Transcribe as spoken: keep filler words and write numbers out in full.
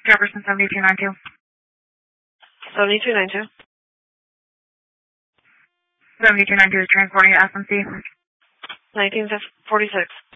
Jefferson seventy-two ninety-two. seventy-two ninety-two. seventy-two ninety-two is transporting to S M C. nineteen forty-six.